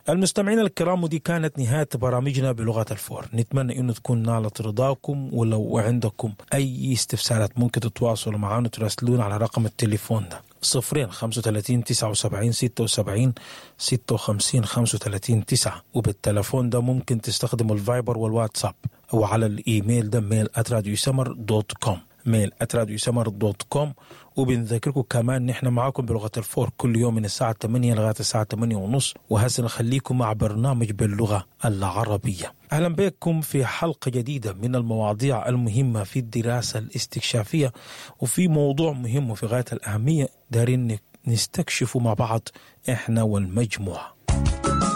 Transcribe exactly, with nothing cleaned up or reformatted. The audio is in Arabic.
المستمعين الكرام، ودي كانت نهاية برامجنا بلغة الفور. نتمنى أنه تكون نالت رضاكم، ولو عندكم أي استفسارات ممكن تتواصلوا معنا، تراسلون على رقم التليفون ده صفرين خمسة وثلاثين تسعة وسبعين ستة وسبعين ستة وخمسين خمسة وثلاثين تسعة، وبالتلفون ده ممكن تستخدموا الفايبر والواتساب، أو على الإيميل ده ميل آت راديو سمر دوت كوم ميل آت راديو سمر دوت كوم. وبنذكركم كمان نحن معاكم بلغة الفور كل يوم من الساعة ثمانية لغاية الساعة ثمانية ونص، وهسه نخليكم مع برنامج باللغة العربية. أهلا بكم في حلقة جديدة من المواضيع المهمة في الدراسة الاستكشافية، وفي موضوع مهم وفي غاية الأهمية دارين نستكشفه مع بعض إحنا والمجموعة.